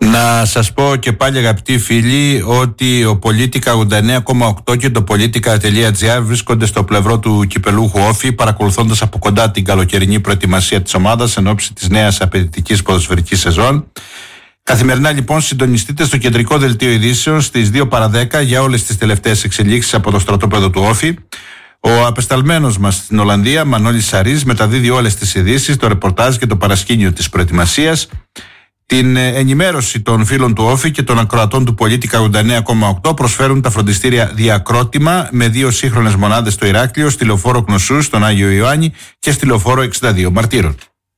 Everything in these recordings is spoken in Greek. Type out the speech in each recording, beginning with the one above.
Να σας πω και πάλι, αγαπητοί φίλοι, ότι ο Πολίτικα 89,8 και το Politica.gr βρίσκονται στο πλευρό του κυπελούχου Όφη, παρακολουθώντας από κοντά την καλοκαιρινή προετοιμασία της ομάδας εν ώψη της νέας απαιτητικής ποδοσφαιρικής σεζόν. Καθημερινά λοιπόν συντονιστείτε στο κεντρικό δελτίο ειδήσεων στις 2 παρα 10 για όλες τις τελευταίες εξελίξεις από το στρατόπεδο του Όφη. Ο απεσταλμένος μας στην Ολλανδία, Μανώλης Σαρής, μεταδίδει όλες τις ειδήσεις, το ρεπορτάζ και το παρασκήνιο της προετοιμασίας. Την ενημέρωση των φίλων του Όφη και των ακροατών του Πολίτικα 89,8 προσφέρουν τα φροντιστήρια Διακρότημα με 2 σύγχρονες μονάδες στο Ηράκλειο, στη λεωφόρο Κνωσού, στον Άγιο Ιωάννη και στη λεωφόρο 62 Μαρτύρων.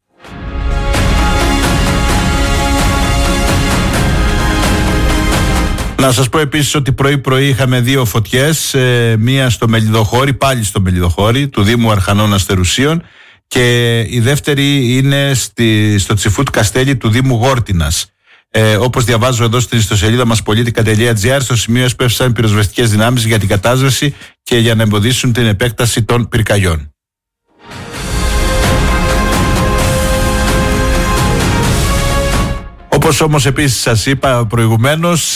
Να σας πω επίσης ότι πρωί-πρωί είχαμε 2 φωτιές, μία στο Μελιδοχώρι, πάλι στο Μελιδοχώρι, του Δήμου Αρχανών Αστερουσίων, και η δεύτερη είναι στο Τσιφούτ Καστέλι του Δήμου Γόρτινας. Όπως διαβάζω εδώ στην ιστοσελίδα μας Politica.gr, στο σημείο έσπευσαν πυροσβεστικές δυνάμεις για την κατάσβεση και για να εμποδίσουν την επέκταση των πυρκαγιών. Όπως όμως επίσης σας είπα προηγουμένως,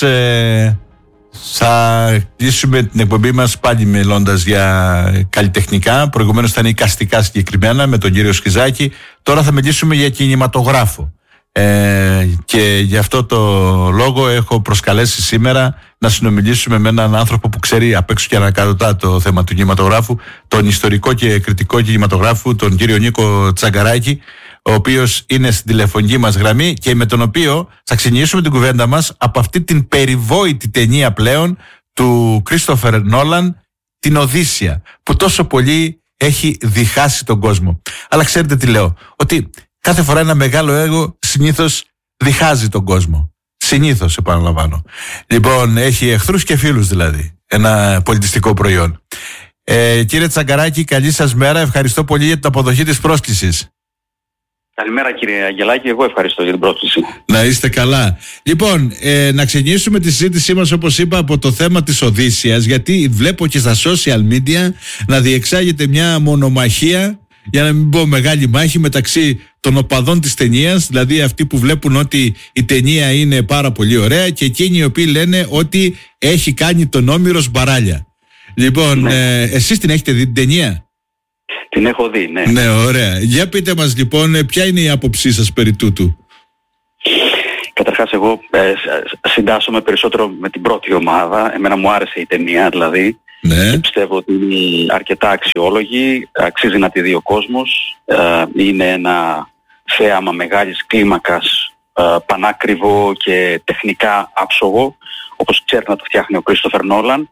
θα κλείσουμε την εκπομπή μας πάλι μιλώντας για καλλιτεχνικά. Προηγουμένως ήταν εικαστικά συγκεκριμένα με τον κύριο Σκιζάκη. Τώρα θα μιλήσουμε για κινηματογράφο. Και γι' αυτό το λόγο έχω προσκαλέσει σήμερα να συνομιλήσουμε με έναν άνθρωπο που ξέρει απ' έξω και ανακατοτά το θέμα του κινηματογράφου, τον ιστορικό και κριτικό κινηματογράφου, τον κύριο Νίκο Τσαγκαράκη, ο οποίος είναι στην τηλεφωνική μας γραμμή και με τον οποίο θα ξεκινήσουμε την κουβέντα μας από αυτή την περιβόητη ταινία πλέον του Κρίστοφερ Νόλαν, την Οδύσσεια, που τόσο πολύ έχει διχάσει τον κόσμο. Αλλά ξέρετε τι λέω, ότι κάθε φορά ένα μεγάλο έργο συνήθως διχάζει τον κόσμο. Συνήθως, επαναλαμβάνω. Λοιπόν, έχει εχθρούς και φίλους δηλαδή, ένα πολιτιστικό προϊόν. Κύριε Τσαγκαράκη, καλή σας μέρα, ευχαριστώ πολύ για την αποδοχή της πρόσκλησης. Καλημέρα κύριε Αγγελάκη, εγώ ευχαριστώ για την πρόσκληση. Να είστε καλά. Λοιπόν, να ξεκινήσουμε τη συζήτησή μας, όπως είπα, από το θέμα της Οδύσσειας, γιατί βλέπω και στα social media να διεξάγεται μια μονομαχία, για να μην πω μεγάλη μάχη, μεταξύ των οπαδών της ταινίας, δηλαδή αυτοί που βλέπουν ότι η ταινία είναι πάρα πολύ ωραία, και εκείνοι οι οποίοι λένε ότι έχει κάνει τον Όμηρος μπαράλια. Λοιπόν, ναι. Εσείς την έχετε δει την ταινία? Την έχω δει, ναι. Ναι, ωραία. Για πείτε μας λοιπόν, ποια είναι η άποψή σας περί τούτου? Καταρχάς εγώ συντάσσομαι περισσότερο με την πρώτη ομάδα. Εμένα μου άρεσε η ταινία δηλαδή. Ναι. Και πιστεύω ότι είναι αρκετά αξιόλογη. Αξίζει να τη δει ο κόσμος. Είναι ένα θέαμα μεγάλης κλίμακας, πανάκριβο και τεχνικά άψογο, όπως ξέρει να το φτιάχνει ο Κρίστοφερ Νόλαν.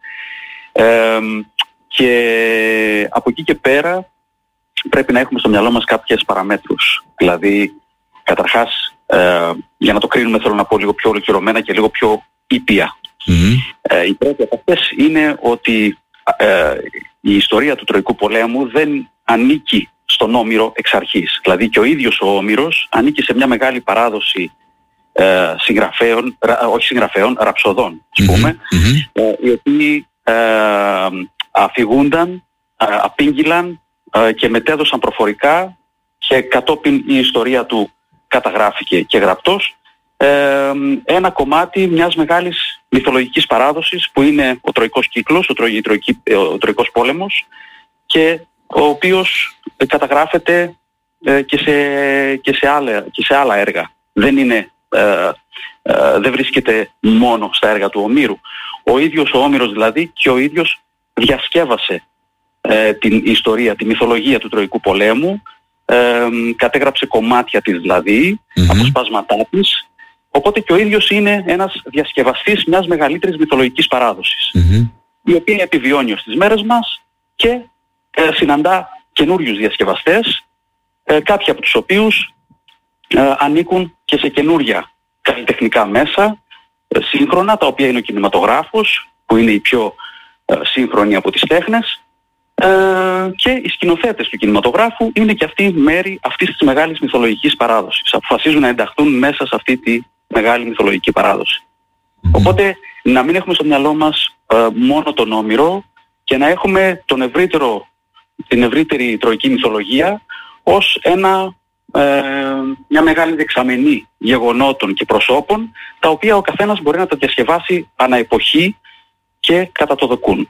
Και από εκεί και πέρα πρέπει να έχουμε στο μυαλό μας κάποιες παραμέτρους. Δηλαδή, καταρχάς, για να το κρίνουμε θέλω να πω λίγο πιο ολοκληρωμένα και λίγο πιο ήπια. Η πρώτη από αυτές είναι ότι η ιστορία του Τροϊκού πολέμου δεν ανήκει στον Όμηρο εξ αρχής. Δηλαδή και ο ίδιος ο Όμηρος ανήκει σε μια μεγάλη παράδοση ραψοδών, ας πούμε, οι οποίοι αφηγούνταν, απήγγυλαν και μετέδωσαν προφορικά, και κατόπιν η ιστορία του καταγράφηκε και γραπτός, ένα κομμάτι μιας μεγάλης μυθολογικής παράδοσης που είναι ο Τροϊκός κύκλος, ο Τροϊκός πόλεμος, και ο οποίος καταγράφεται και σε άλλα έργα. Δεν βρίσκεται μόνο στα έργα του Ομήρου. Ο ίδιος ο Όμηρος δηλαδή και ο ίδιος διασκεύασε την ιστορία, τη μυθολογία του Τροϊκού πολέμου, κατέγραψε κομμάτια της δηλαδή, αποσπάσματά της, οπότε και ο ίδιος είναι ένας διασκευαστής μιας μεγαλύτερης μυθολογικής παράδοσης, η οποία επιβιώνει ως τις μέρες μας και συναντά καινούριους διασκευαστές, κάποιοι από τους οποίους ανήκουν και σε καινούρια καλλιτεχνικά μέσα, σύγχρονα, τα οποία είναι ο κινηματογράφος, που είναι η πιο σύγχρονη από τις τέχνες, και οι σκηνοθέτες του κινηματογράφου είναι και αυτοί μέρη αυτής της μεγάλης μυθολογικής παράδοσης. Αποφασίζουν να ενταχθούν μέσα σε αυτή τη μεγάλη μυθολογική παράδοση. Οπότε να μην έχουμε στο μυαλό μας μόνο τον Όμηρο, και να έχουμε την ευρύτερη τροϊκή μυθολογία ως ένα μια μεγάλη δεξαμενή γεγονότων και προσώπων, τα οποία ο καθένας μπορεί να τα διασκευάσει ανά εποχή και κατά το δοκούν.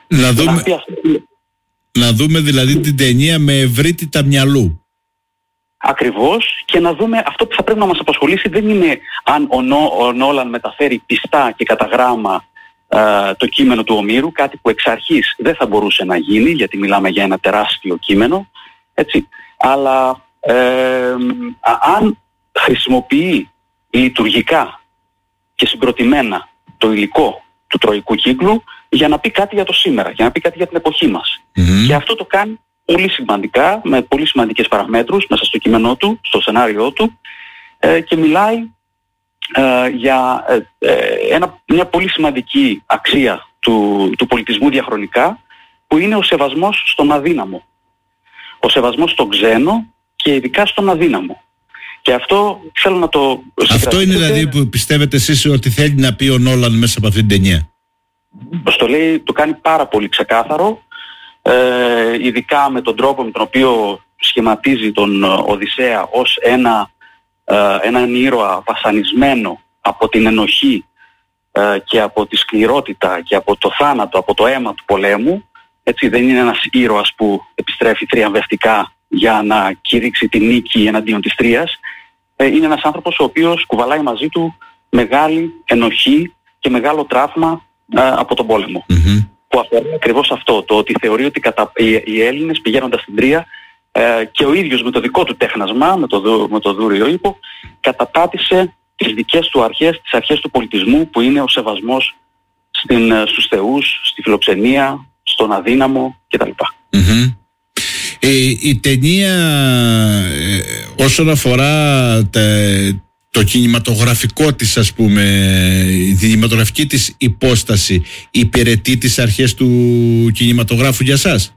Να δούμε δηλαδή την ταινία με ευρύτητα μυαλού. Ακριβώς, και να δούμε αυτό που θα πρέπει να μας απασχολήσει δεν είναι αν ο Νόλαν μεταφέρει πιστά και κατά γράμμα το κείμενο του Ομήρου, κάτι που εξ αρχής δεν θα μπορούσε να γίνει, γιατί μιλάμε για ένα τεράστιο κείμενο, έτσι, αλλά αν χρησιμοποιεί λειτουργικά και συγκροτημένα το υλικό του τροϊκού κύκλου για να πει κάτι για το σήμερα, για να πει κάτι για την εποχή μας. Και αυτό το κάνει πολύ σημαντικά, με πολύ σημαντικές παραμέτρους μέσα στο κείμενό του, στο σενάριό του, και μιλάει για μια πολύ σημαντική αξία του πολιτισμού διαχρονικά, που είναι ο σεβασμός στον αδύναμο. Ο σεβασμός στον ξένο και ειδικά στον αδύναμο. Και αυτό θέλω να το... Αυτό είναι δηλαδή που πιστεύετε εσείς ότι θέλει να πει ο Νόλαν μέσα από αυτήν την ταινία? Το λέει, το κάνει πάρα πολύ ξεκάθαρο, ειδικά με τον τρόπο με τον οποίο σχηματίζει τον Οδυσσέα ως έναν ήρωα βασανισμένο από την ενοχή και από τη σκληρότητα και από το θάνατο, από το αίμα του πολέμου. Έτσι, δεν είναι ένας ήρωας που επιστρέφει θριαμβευτικά για να κηρύξει τη νίκη εναντίον της Τρίας. Είναι ένας άνθρωπος ο οποίος κουβαλάει μαζί του μεγάλη ενοχή και μεγάλο τραύμα από τον πόλεμο. Που αφορά ακριβώς αυτό, το ότι θεωρεί ότι οι Έλληνες πηγαίνοντας στην Τρία, και ο ίδιος με το δικό του τέχνασμα, με το δούριο ύπο, καταπάτησε τις δικές του αρχές, τις αρχές του πολιτισμού, που είναι ο σεβασμός στους θεούς, στη φιλοξενία, στον αδύναμο κτλ. Η ταινία, όσον αφορά το κινηματογραφικό της, ας πούμε, η κινηματογραφική της υπόσταση, υπηρετεί τις αρχές του κινηματογράφου για σας?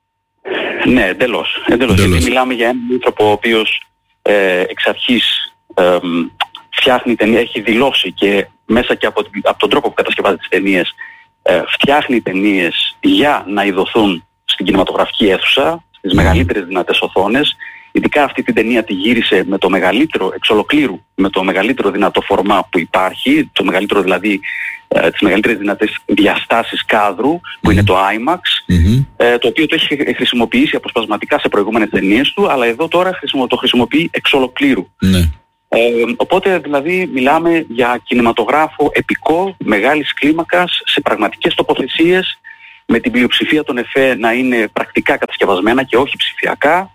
Ναι, εντελώς. Γιατί μιλάμε για έναν άνθρωπο ο οποίος εξ αρχής φτιάχνει ταινία, έχει δηλώσει και μέσα και από τον τρόπο που κατασκευάζει τις ταινίες, φτιάχνει ταινίες για να ειδωθούν στην κινηματογραφική αίθουσα, στις μεγαλύτερες δυνατές οθόνες. Ειδικά αυτή την ταινία τη γύρισε με το μεγαλύτερο, εξ ολοκλήρου, με το μεγαλύτερο δυνατό φορμά που υπάρχει, το μεγαλύτερο δηλαδή, τις μεγαλύτερες δυνατές διαστάσεις κάδρου, που είναι το IMAX, το οποίο το έχει χρησιμοποιήσει αποσπασματικά σε προηγούμενες ταινίες του, αλλά εδώ τώρα το χρησιμοποιεί εξ ολοκλήρου. Οπότε δηλαδή μιλάμε για κινηματογράφο επικό, μεγάλης κλίμακας, σε πραγματικές τοποθεσίες, με την πλειοψηφία των εφέ να είναι πρακτικά κατασκευασμένα και όχι ψηφιακά,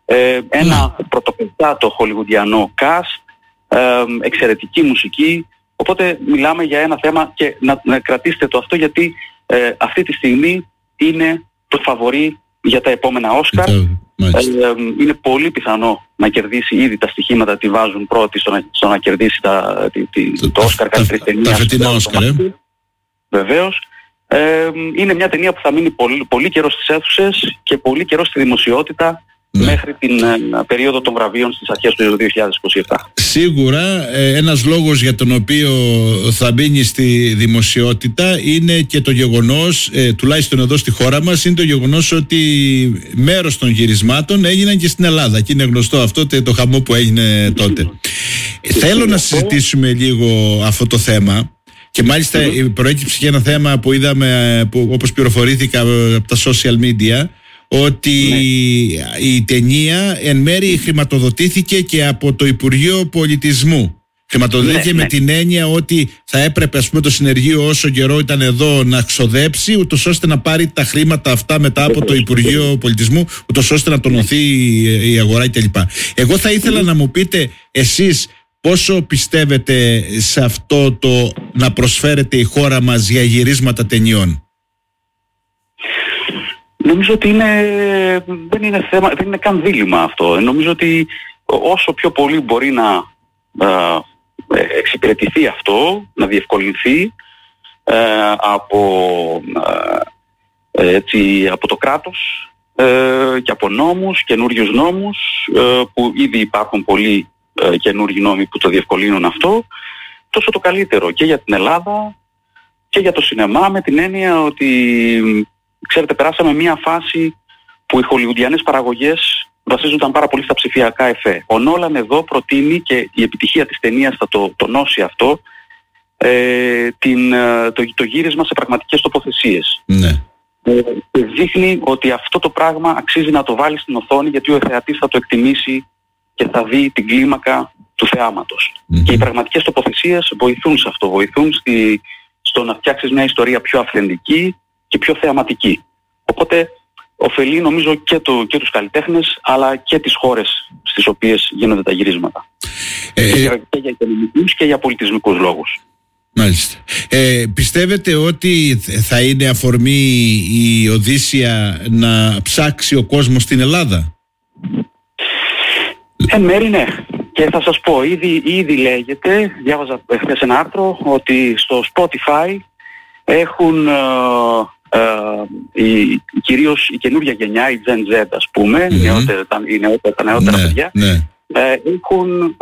ένα πρωτοπεντάτο χολιγουντιανό cast, εξαιρετική μουσική. Οπότε μιλάμε για ένα θέμα, και να κρατήσετε το αυτό, γιατί αυτή τη στιγμή είναι το φαβορί για τα επόμενα Όσκαρ. Είναι πολύ πιθανό να κερδίσει, ήδη τα στοιχήματα τη βάζουν πρώτη στο να κερδίσει το Όσκαρ καλύτερης ταινίας. Τα φετινά Όσκαρ, Βεβαίως. Είναι μια ταινία που θα μείνει πολύ καιρό στις αίθουσες και πολύ καιρό στη δημοσιότητα, μέχρι την περίοδο των βραβείων στις αρχές του 2027. Σίγουρα ένας λόγος για τον οποίο θα μείνει στη δημοσιότητα είναι και το γεγονός, τουλάχιστον εδώ στη χώρα μας, είναι το γεγονός ότι μέρος των γυρισμάτων έγιναν και στην Ελλάδα, και είναι γνωστό αυτό, το χαμό που έγινε τότε. Θέλω να συζητήσουμε λίγο αυτό το θέμα. Και μάλιστα προέκυψε και ένα θέμα που είδαμε, όπως πληροφορήθηκα από τα social media, ότι η ταινία εν μέρει χρηματοδοτήθηκε και από το Υπουργείο Πολιτισμού. Χρηματοδοτήθηκε με την έννοια ότι θα έπρεπε, ας πούμε, το συνεργείο όσο καιρό ήταν εδώ να ξοδέψει, ούτως ώστε να πάρει τα χρήματα αυτά μετά από το Υπουργείο Πολιτισμού, ούτως ώστε να τονωθεί η αγορά κτλ. Εγώ θα ήθελα να μου πείτε εσείς πόσο πιστεύετε σε αυτό το να προσφέρεται η χώρα μας για γυρίσματα ταινιών? Νομίζω ότι δεν είναι καν δίλημμα αυτό. Νομίζω ότι όσο πιο πολύ μπορεί να εξυπηρετηθεί αυτό, να διευκολυνθεί από το κράτος και από νόμους, καινούριους νόμους, που ήδη υπάρχουν πολλοί καινούργιοι νόμοι που το διευκολύνουν αυτό, τόσο το καλύτερο και για την Ελλάδα και για το σινεμά, με την έννοια ότι, ξέρετε, περάσαμε μια φάση που οι χολιγουντιανές παραγωγές βασίζονταν πάρα πολύ στα ψηφιακά εφέ. Ο Νόλαν εδώ προτείνει, και η επιτυχία της ταινίας θα το τονώσει αυτό, το γύρισμα σε πραγματικές τοποθεσίες. Ναι. Δείχνει ότι αυτό το πράγμα αξίζει να το βάλει στην οθόνη, γιατί ο θεατής θα το εκτιμήσει και θα δει την κλίμακα του θεάματος. Και οι πραγματικές τοποθεσίες βοηθούν σε αυτό, βοηθούν στο να φτιάξεις μια ιστορία πιο αυθεντική και πιο θεαματική. Οπότε ωφελεί νομίζω και τους καλλιτέχνες, αλλά και τις χώρες στις οποίες γίνονται τα γυρίσματα. Και για οικονομικούς και για πολιτισμικούς λόγους. Μάλιστα. Πιστεύετε ότι θα είναι αφορμή η Οδύσσεια να ψάξει ο κόσμος στην Ελλάδα? Μέρη ναι. Και θα σας πω, ήδη λέγεται, διάβαζα χθες ένα άρθρο, ότι στο Spotify έχουν κυρίως η καινούργια γενιά, η Gen Z ας πούμε, τα νεότερα παιδιά, έχουν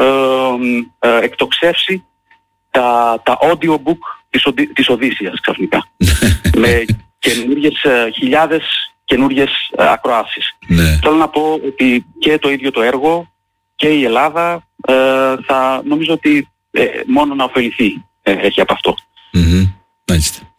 εκτοξεύσει τα audiobook της Οδύσσιας ξαφνικά. Με χιλιάδες καινούργιες ακροάσεις. Θέλω να πω ότι και το ίδιο το έργο και η Ελλάδα θα νομίζω ότι μόνο να ωφεληθεί έχει από αυτό. Μάλιστα.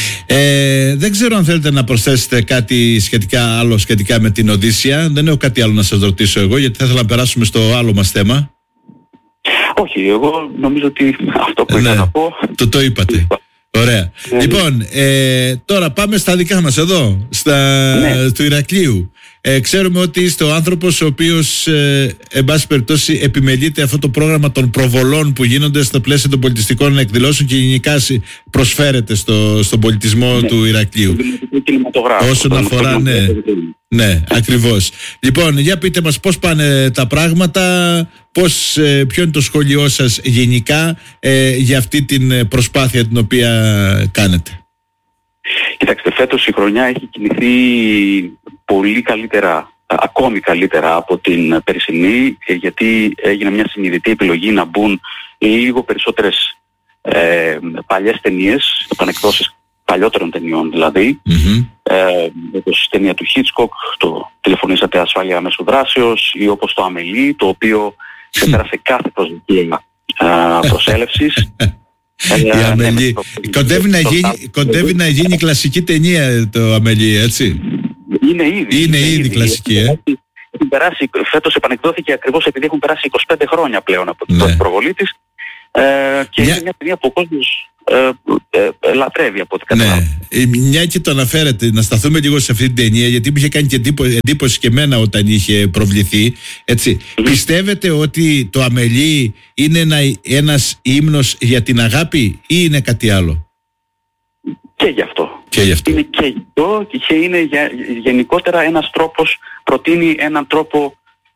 Δεν ξέρω αν θέλετε να προσθέσετε κάτι σχετικά με την Οδύσσεια. Δεν έχω κάτι άλλο να σας ρωτήσω εγώ, γιατί θα ήθελα να περάσουμε στο άλλο μας θέμα. Όχι, εγώ νομίζω ότι αυτό που ήθελα να πω το είπατε. Ωραία. Λοιπόν, τώρα πάμε στα δικά μας εδώ, του Ηρακλείου. Ξέρουμε ότι είστε ο άνθρωπος ο οποίος εν πάση περιπτώσει επιμελείται αυτό το πρόγραμμα των προβολών που γίνονται στο πλαίσιο των πολιτιστικών εκδηλώσεων και γενικά προσφέρεται στον πολιτισμό του Ηρακλείου. Όσον αφορά, ναι, ακριβώς. Λοιπόν, για πείτε μας πώς πάνε τα πράγματα, ποιο είναι το σχόλιο σας γενικά για αυτή την προσπάθεια την οποία κάνετε. Κοιτάξτε, φέτος η χρονιά έχει κινηθεί πολύ καλύτερα, ακόμη καλύτερα από την περσινή, γιατί έγινε μια συνειδητή επιλογή να μπουν λίγο περισσότερες παλιές ταινίες, επανεκδόσεις παλιότερων ταινιών δηλαδή, όπως η ταινία του Hitchcock, το «Τηλεφωνήσατε ασφάλεια μέσω δράσεως», ή όπως το «Αμελή», το οποίο ξεπέρασε κάθε προσδοκία προσέλευσης. Η Αμελή. Κοντεύει να γίνει κλασική ταινία το Αμελή, έτσι. Είναι ήδη κλασική. Φέτος επανεκδόθηκε ακριβώς επειδή έχουν περάσει 25 χρόνια πλέον από την πρώτη προβολή της, και είναι μια ταινία που ο κόσμος λατρεύει από ό,τι καταλάβω. Μια και το αναφέρετε, να σταθούμε λίγο σε αυτή την ταινία, γιατί μου είχε κάνει και εντύπωση και εμένα όταν είχε προβληθεί, έτσι. Πιστεύετε ότι το Αμελή είναι ένας ύμνος για την αγάπη ή είναι κάτι άλλο? Και γι' αυτό. Είναι και γι' αυτό, και είναι γενικότερα ένας τρόπος, προτείνει έναν τρόπο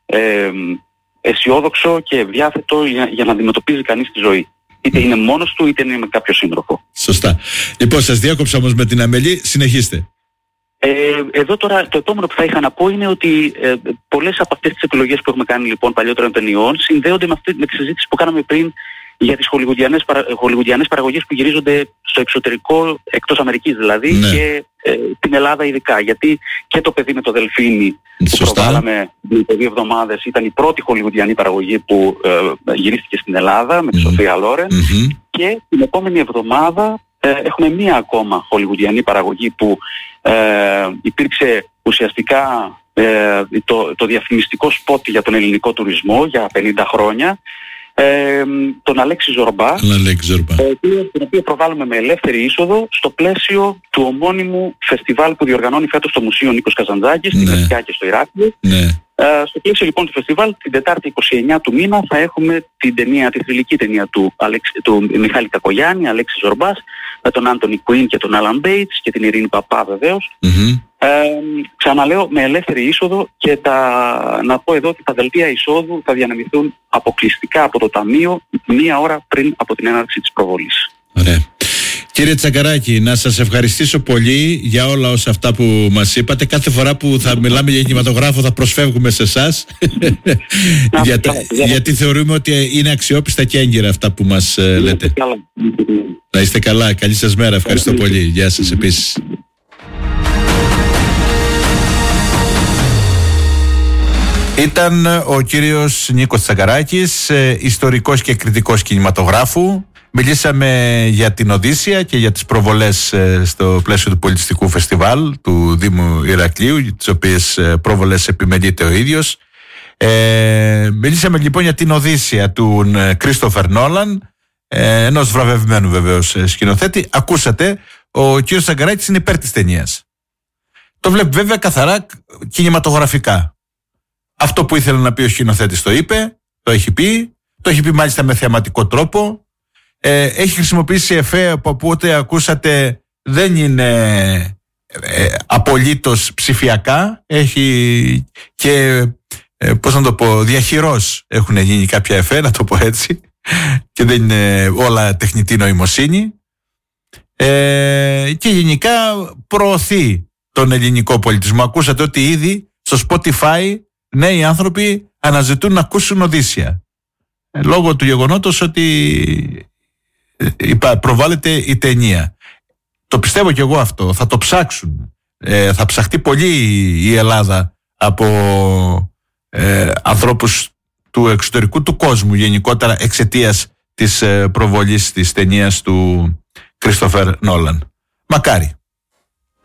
αισιόδοξο και ευδιάθετο για να αντιμετωπίζει κανείς τη ζωή. Είτε είναι μόνος του, είτε είναι με κάποιο σύντροφο. Σωστά. Λοιπόν, σας διάκοψα όμως με την Αμελή, συνεχίστε. Εδώ τώρα το επόμενο που θα είχα να πω είναι ότι πολλές από αυτές τις επιλογές που έχουμε κάνει λοιπόν παλιότερων ταινιών συνδέονται με τη συζήτηση που κάναμε πριν για τις χολιγουντιανές παραγωγές που γυρίζονται στο εξωτερικό, εκτός Αμερικής δηλαδή, και την Ελλάδα ειδικά. Γιατί και το παιδί με το Δελφίνι που προβάλαμε πριν 2 εβδομάδες ήταν η πρώτη χολιγουντιανή παραγωγή που γυρίστηκε στην Ελλάδα με τη Σοφία Λόρεν, και την επόμενη εβδομάδα έχουμε μία ακόμα χολιγουντιανή παραγωγή που υπήρξε ουσιαστικά το διαφημιστικό σπότ για τον ελληνικό τουρισμό για 50 χρόνια, τον Αλέξη Ζορμπά, τον οποίο προβάλλουμε με ελεύθερη είσοδο στο πλαίσιο του ομώνυμου φεστιβάλ που διοργανώνει φέτος το Μουσείο Νίκος Καζαντζάκης στη Μεσσιά και στο Ηράκλειο. Στο πλαίσιο λοιπόν του φεστιβάλ, την Τετάρτη 29 του μήνα θα έχουμε τη θρυλική ταινία του Μιχάλη Κακογιάννη, Αλέξη Ζορμπάς, με τον Άντονι Κουίν και τον Άλαν Μπέιτς και την Ειρήνη Παπά βεβαίως. Ξαναλέω, με ελεύθερη είσοδο, και να πω εδώ ότι τα δελτία εισόδου θα διανεμηθούν αποκλειστικά από το Ταμείο 1 ώρα πριν από την έναρξη της προβολής. Ωραία. Κύριε Τσακαράκη, να σας ευχαριστήσω πολύ για όλα όσα αυτά που μας είπατε. Κάθε φορά που θα μιλάμε για κινηματογράφο θα προσφεύγουμε σε εσάς, γιατί θεωρούμε ότι είναι αξιόπιστα και έγκυρα αυτά που μας λέτε. Να είστε καλά, καλή σας μέρα, ευχαριστώ πολύ. Γεια σας επίσης. Ήταν ο κύριος Νίκος Τσαγκαράκης, ιστορικός και κριτικός κινηματογράφου. Μιλήσαμε για την Οδύσσεια και για τις προβολές στο πλαίσιο του πολιτιστικού φεστιβάλ του Δήμου Ηρακλείου, τις οποίες προβολές επιμελείται ο ίδιος. Μιλήσαμε λοιπόν για την Οδύσσεια του Κρίστοφερ Νόλαν, ενός βραβευμένου βεβαίως σκηνοθέτη. Ακούσατε, ο κύριος Τσαγκαράκης είναι υπέρ της ταινίας. Το βλέπει βέβαια καθαρά κινηματογραφικά. Αυτό που ήθελε να πει ο σκηνοθέτης το είπε, το έχει πει μάλιστα με θεαματικό τρόπο. Έχει χρησιμοποιήσει εφέ από όποτε ακούσατε, δεν είναι απολύτως ψηφιακά. Έχει και, πώς να το πω, διαχειρός έχουν γίνει κάποια εφέ, να το πω έτσι, και δεν είναι όλα τεχνητή νοημοσύνη. Και γενικά προωθεί τον ελληνικό πολιτισμό. Ακούσατε ότι ήδη στο Spotify νέοι άνθρωποι αναζητούν να ακούσουν Οδύσσεια, λόγω του γεγονότος ότι προβάλλεται η ταινία. Το πιστεύω κι εγώ αυτό. Θα το ψάξουν. Θα ψαχτεί πολύ η Ελλάδα από ανθρώπους του εξωτερικού, του κόσμου γενικότερα, εξαιτίας της προβολής της ταινίας του Κρίστοφερ Νόλαν. Μακάρι.